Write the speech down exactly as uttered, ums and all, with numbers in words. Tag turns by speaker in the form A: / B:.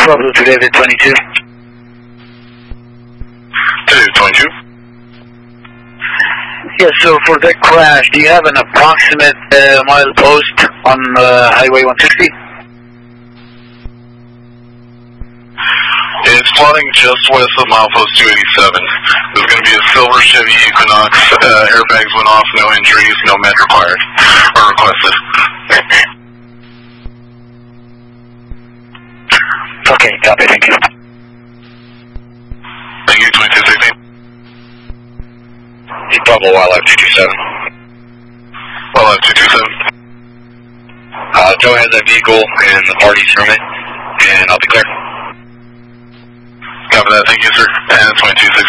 A: Bravo to David twenty-two.
B: David twenty-two.
A: Yes, so for that crash, do you have an approximate uh, mile post on uh, Highway one sixty?
B: It's plotting just west of milepost two eighty-seven. There's going to be a silver Chevy Equinox. Uh, airbags went off, no injuries, no med required or requested.
A: Okay, copy, thank you.
B: Thank you, twenty-two sixteen.
C: Bravo, Wildlife two two seven.
B: Wildlife two two seven.
C: Uh, Joe has that vehicle in the party's permit, and I'll be clear.
B: Copy that, thank you, sir. And twenty-two sixteen.